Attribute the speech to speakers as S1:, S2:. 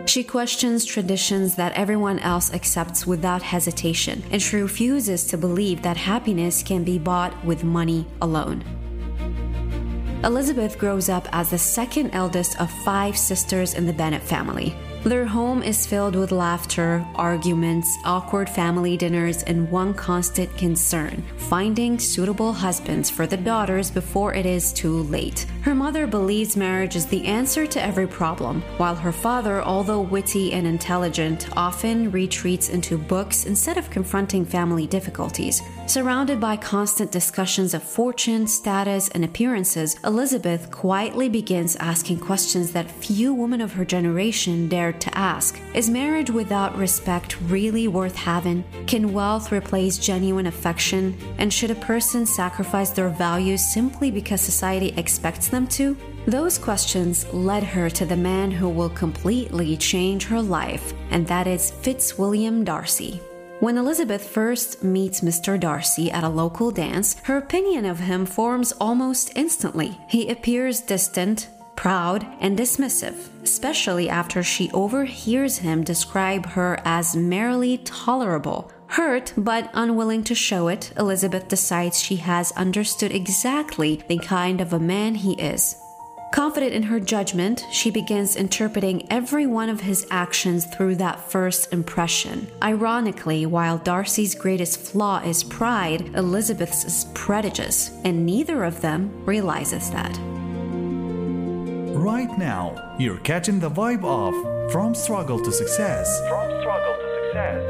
S1: She questions traditions that everyone else accepts without hesitation, and she refuses to believe that happiness can be bought with money alone. Elizabeth grows up as the second eldest of 5 sisters in the Bennet family. Their home is filled with laughter, arguments, awkward family dinners, and one constant concern: finding suitable husbands for the daughters before it is too late. Her mother believes marriage is the answer to every problem, while her father, although witty and intelligent, often retreats into books instead of confronting family difficulties. Surrounded by constant discussions of fortune, status, and appearances, Elizabeth quietly begins asking questions that few women of her generation dared to ask. Is marriage without respect really worth having? Can wealth replace genuine affection? And should a person sacrifice their values simply because society expects them to? Those questions led her to the man who will completely change her life, and that is Fitzwilliam Darcy. When Elizabeth first meets Mr. Darcy at a local dance, her opinion of him forms almost instantly. He appears distant, proud, and dismissive, especially after she overhears him describe her as merely tolerable. Hurt, but unwilling to show it, Elizabeth decides she has understood exactly the kind of a man he is. Confident in her judgment, she begins interpreting every one of his actions through that first impression. Ironically, while Darcy's greatest flaw is pride, Elizabeth's is prejudice, and neither of them realizes that.
S2: Right now, you're catching the vibe of From Struggle to Success. From Struggle to Success.